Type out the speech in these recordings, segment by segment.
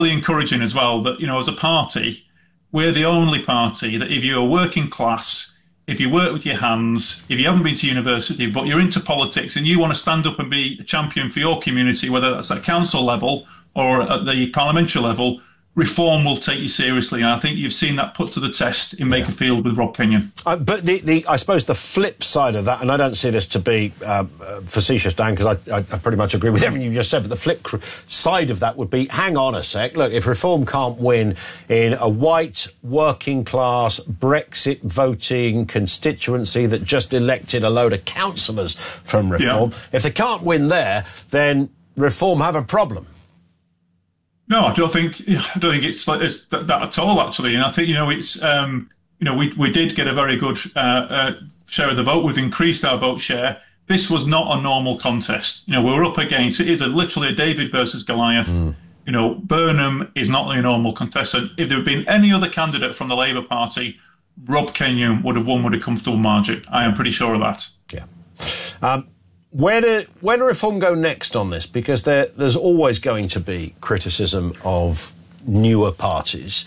really encouraging as well that, as a party, we're the only party that if you're working class, if you work with your hands, if you haven't been to university, but you're into politics and you want to stand up and be a champion for your community, whether that's at council level or at the parliamentary level, reform will take you seriously. And I think you've seen that put to the test in Makerfield with Rob Kenyon. But I suppose the flip side of that, and I don't see this to be facetious, Dan, because I pretty much agree with everything you just said, but the flip side of that would be, hang on a sec, look, if Reform can't win in a white, working-class, Brexit-voting constituency that just elected a load of councillors from Reform, if they can't win there, then Reform have a problem. No, I don't think it's like that at all, actually. And I think, it's, we did get a very good share of the vote. We've increased our vote share. This was not a normal contest. We were up against, it is literally a David versus Goliath. Burnham is not a normal contestant. If there had been any other candidate from the Labour Party, Rob Kenyon would have won with a comfortable margin. I am pretty sure of that. Yeah. Where do Reform go next on this? Because there's always going to be criticism of newer parties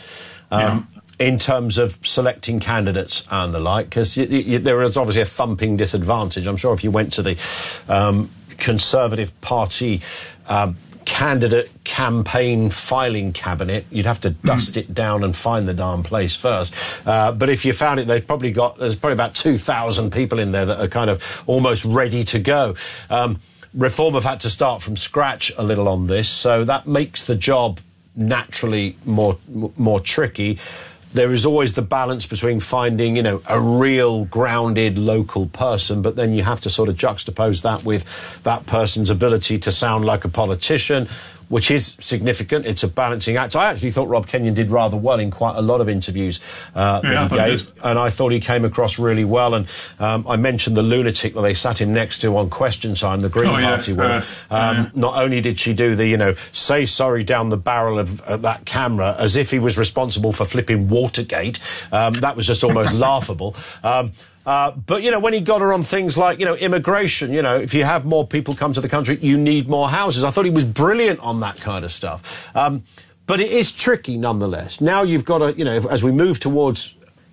in terms of selecting candidates and the like, because there is obviously a thumping disadvantage. I'm sure if you went to the Conservative Party candidate campaign filing cabinet, you'd have to dust it down and find the darn place first. But if you found it, there's probably about 2,000 people in there that are kind of almost ready to go. Reform have had to start from scratch a little on this, so that makes the job naturally more tricky. There is always the balance between finding, a real grounded local person, but then you have to sort of juxtapose that with that person's ability to sound like a politician, which is significant. It's a balancing act. I actually thought Rob Kenyon did rather well in quite a lot of interviews that he gave, and I thought he came across really well. And I mentioned the lunatic that they sat him next to on Question Time, the Green Party woman. Not only did she do the, say sorry down the barrel of that camera as if he was responsible for flipping Watergate. That was just almost laughable. But, when he got her on things like, immigration, if you have more people come to the country, you need more houses. I thought he was brilliant on that kind of stuff. But it is tricky nonetheless. Now you've got to, as we move towards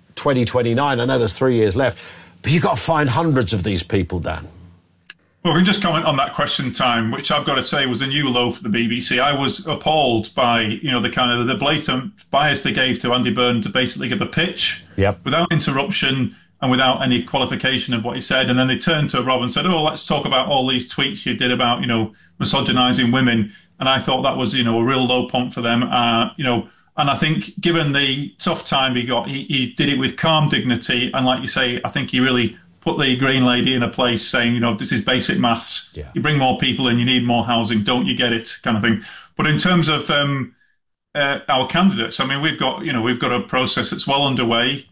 2029, I know there's 3 years left, but you've got to find hundreds of these people, Dan. Well, we can just comment on that Question Time, which I've got to say was a new low for the BBC. I was appalled by, the blatant bias they gave to Andy Byrne to basically give a pitch without interruption and without any qualification of what he said. And then they turned to Rob and said, let's talk about all these tweets you did about, misogynising women. And I thought that was, a real low point for them. And I think given the tough time he got, he did it with calm dignity. And like you say, I think he really put the Green Lady in a place saying, this is basic maths. You bring more people in, you need more housing, don't you get it, kind of thing. But in terms of our candidates, I mean, we've got a process that's well underway.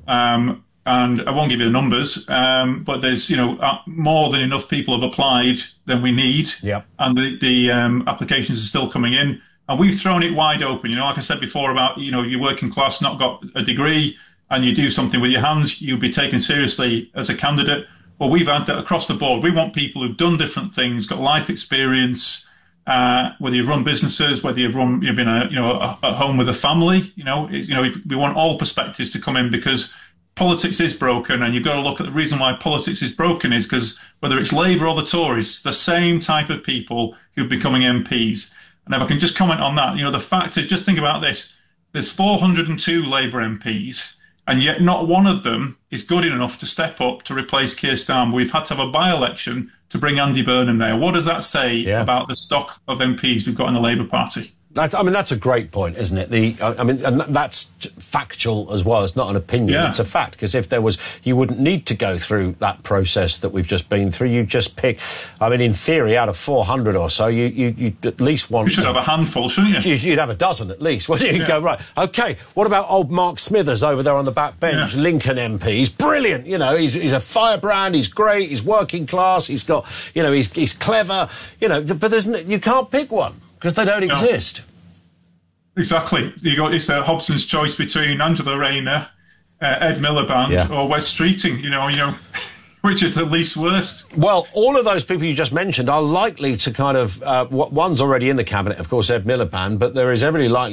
And I won't give you the numbers, but there's, more than enough people have applied than we need. And the applications are still coming in. And we've thrown it wide open. Like I said before about, you're working class, not got a degree, and you do something with your hands, you'll be taken seriously as a candidate. Well, we've had that across the board. We want people who've done different things, got life experience, whether you've run businesses, whether you've been at home with a family, we want all perspectives to come in because politics is broken, and you've got to look at the reason why politics is broken is because whether it's Labour or the Tories, it's the same type of people who're becoming MPs. And if I can just comment on that, the fact is, just think about this. There's 402 Labour MPs, and yet not one of them is good enough to step up to replace Keir Starmer. We've had to have a by-election to bring Andy Byrne in there. What does that say about the stock of MPs we've got in the Labour Party? That's a great point, isn't it? And that's factual as well. It's not an opinion. It's a fact. Because if there was, you wouldn't need to go through that process that we've just been through. You just pick, in theory, out of 400 or so, you at least want... You should have a handful, shouldn't you? You'd have a dozen at least. Well, you'd go, right, OK, what about old Mark Smithers over there on the back bench, Lincoln MP? He's brilliant, he's a firebrand, he's great, he's working class, he's got, he's clever, but you can't pick one. Because they don't exist. Exactly. It's Hobson's choice between Angela Rayner, Ed Miliband, or Wes Streeting. Which is the least worst? Well, all of those people you just mentioned are likely to kind of... one's already in the cabinet, of course, Ed Miliband, but there is every likely